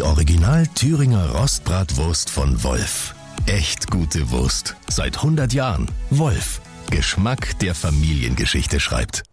Die Original Thüringer Rostbratwurst von Wolf. Echt gute Wurst. Seit 100 Jahren. Wolf. Geschmack, der Familiengeschichte schreibt.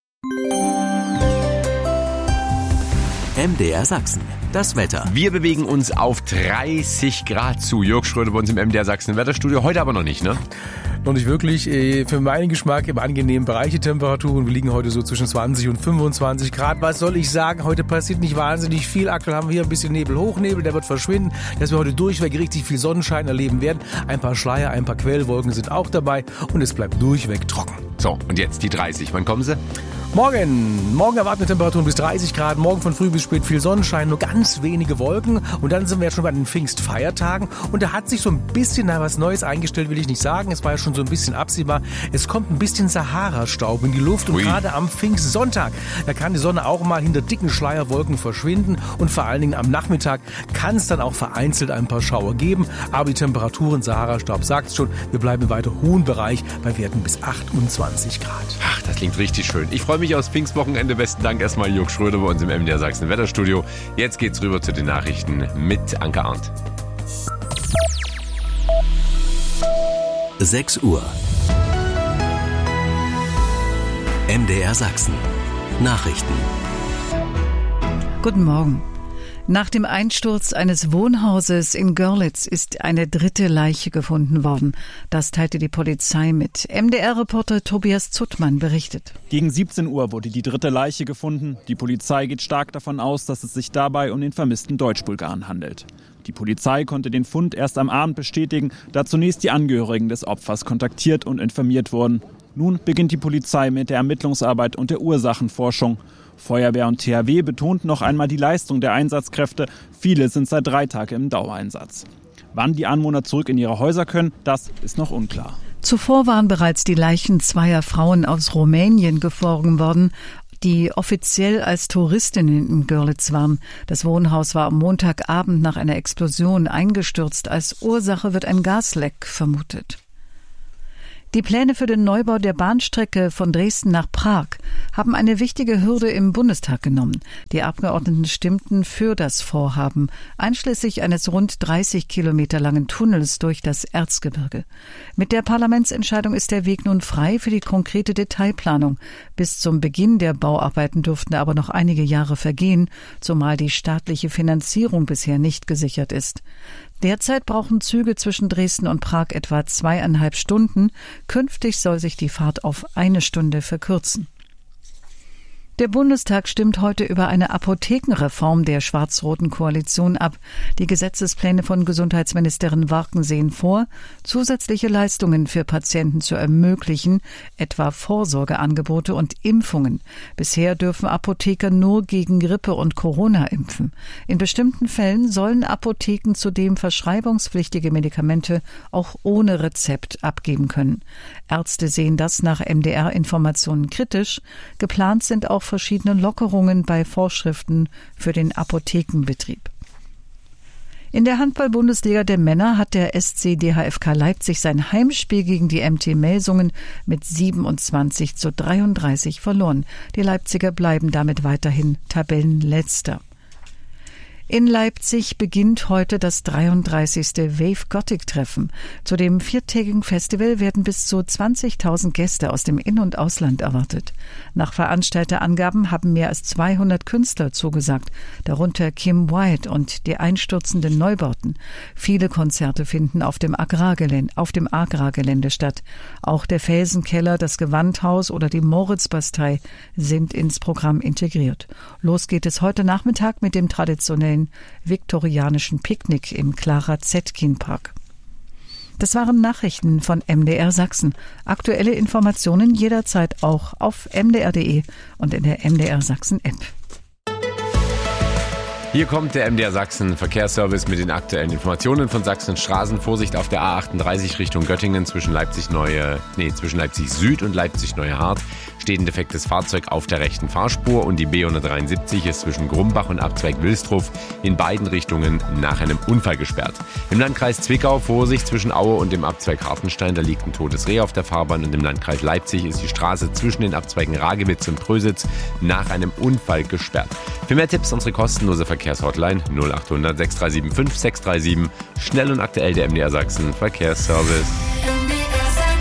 MDR Sachsen. Das Wetter. Wir bewegen uns auf 30 Grad zu. Jörg Schröder bei uns im MDR Sachsen Wetterstudio. Heute aber noch nicht, ne? Noch nicht wirklich. Für meinen Geschmack im angenehmen Bereich die Temperaturen. Wir liegen heute so zwischen 20 und 25 Grad. Was soll ich sagen? Heute passiert nicht wahnsinnig viel. Aktuell haben wir hier ein bisschen Nebel, Hochnebel. Der wird verschwinden. Dass wir heute durchweg richtig viel Sonnenschein erleben werden. Ein paar Schleier, ein paar Quellwolken sind auch dabei. Und es bleibt durchweg trocken. So, und jetzt die 30. Wann kommen sie? Morgen erwarten wir Temperaturen bis 30 Grad. Morgen von früh bis spät viel Sonnenschein, nur ganz wenige Wolken. Und dann sind wir jetzt schon bei den Pfingstfeiertagen. Und da hat sich so ein bisschen was Neues eingestellt, will ich nicht sagen. Es war ja schon so ein bisschen absehbar. Es kommt ein bisschen Sahara-Staub in die Luft. Und gerade am Pfingstsonntag, da kann die Sonne auch mal hinter dicken Schleierwolken verschwinden. Und vor allen Dingen am Nachmittag kann es dann auch vereinzelt ein paar Schauer geben. Aber die Temperaturen, Sahara-Staub sagt es schon, wir bleiben im weiter hohen Bereich bei Werten bis 28 Grad. Ach, das klingt richtig schön. Ich freue mich aus Pfingstwochenende. Besten Dank erstmal Jörg Schröder bei uns im MDR Sachsen Wetterstudio. Jetzt geht's rüber zu den Nachrichten mit Anke Arndt. 6 Uhr. MDR Sachsen. Nachrichten. Guten Morgen. Nach dem Einsturz eines Wohnhauses in Görlitz ist eine dritte Leiche gefunden worden. Das teilte die Polizei mit. MDR-Reporter Tobias Zuttmann berichtet. Gegen 17 Uhr wurde die dritte Leiche gefunden. Die Polizei geht stark davon aus, dass es sich dabei um den vermissten Deutsch-Bulgaren handelt. Die Polizei konnte den Fund erst am Abend bestätigen, da zunächst die Angehörigen des Opfers kontaktiert und informiert wurden. Nun beginnt die Polizei mit der Ermittlungsarbeit und der Ursachenforschung. Feuerwehr und THW betonten noch einmal die Leistung der Einsatzkräfte. Viele sind seit 3 Tagen im Dauereinsatz. Wann die Anwohner zurück in ihre Häuser können, das ist noch unklar. Zuvor waren bereits die Leichen zweier Frauen aus Rumänien geborgen worden, die offiziell als Touristinnen in Görlitz waren. Das Wohnhaus war am Montagabend nach einer Explosion eingestürzt. Als Ursache wird ein Gasleck vermutet. Die Pläne für den Neubau der Bahnstrecke von Dresden nach Prag haben eine wichtige Hürde im Bundestag genommen. Die Abgeordneten stimmten für das Vorhaben, einschließlich eines rund 30 Kilometer langen Tunnels durch das Erzgebirge. Mit der Parlamentsentscheidung ist der Weg nun frei für die konkrete Detailplanung. Bis zum Beginn der Bauarbeiten dürften aber noch einige Jahre vergehen, zumal die staatliche Finanzierung bisher nicht gesichert ist. Derzeit brauchen Züge zwischen Dresden und Prag etwa 2,5 Stunden. Künftig soll sich die Fahrt auf 1 Stunde verkürzen. Der Bundestag stimmt heute über eine Apothekenreform der schwarz-roten Koalition ab. Die Gesetzespläne von Gesundheitsministerin Warken sehen vor, zusätzliche Leistungen für Patienten zu ermöglichen, etwa Vorsorgeangebote und Impfungen. Bisher dürfen Apotheker nur gegen Grippe und Corona impfen. In bestimmten Fällen sollen Apotheken zudem verschreibungspflichtige Medikamente auch ohne Rezept abgeben können. Ärzte sehen das nach MDR-Informationen kritisch. Geplant sind auch verschiedene Lockerungen bei Vorschriften für den Apothekenbetrieb. In der Handball-Bundesliga der Männer hat der SC DHFK Leipzig sein Heimspiel gegen die MT Melsungen mit 27:33 verloren. Die Leipziger bleiben damit weiterhin Tabellenletzter. In Leipzig beginnt heute das 33. Wave Gothic Treffen. Zu dem 4-tägigen Festival werden bis zu 20.000 Gäste aus dem In- und Ausland erwartet. Nach Veranstalterangaben haben mehr als 200 Künstler zugesagt, darunter Kim White und die einstürzenden Neubauten. Viele Konzerte finden auf dem Agrargelände statt. Auch der Felsenkeller, das Gewandhaus oder die Moritzbastei sind ins Programm integriert. Los geht es heute Nachmittag mit dem traditionellen viktorianischen Picknick im Clara-Zetkin-Park. Das waren Nachrichten von MDR Sachsen. Aktuelle Informationen jederzeit auch auf mdr.de und in der MDR Sachsen-App. Hier kommt der MDR Sachsen Verkehrsservice mit den aktuellen Informationen von Sachsen. Straßenvorsicht auf der A38 Richtung Göttingen zwischen Leipzig Süd und Leipzig Neue Hart steht ein defektes Fahrzeug auf der rechten Fahrspur und die B173 ist zwischen Grumbach und Abzweig Wilsdruf in beiden Richtungen nach einem Unfall gesperrt. Im Landkreis Zwickau Vorsicht zwischen Aue und dem Abzweig Hartenstein, da liegt ein totes Reh auf der Fahrbahn und im Landkreis Leipzig ist die Straße zwischen den Abzweigen Ragewitz und Prösitz nach einem Unfall gesperrt. Für mehr Tipps unsere kostenlose Verkehrshotline 0800 637 5637. Schnell und aktuell der MDR Sachsen Verkehrsservice.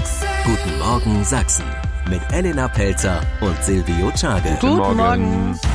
Guten Morgen Sachsen mit Elena Pelzer und Silvio Czage. Guten Morgen.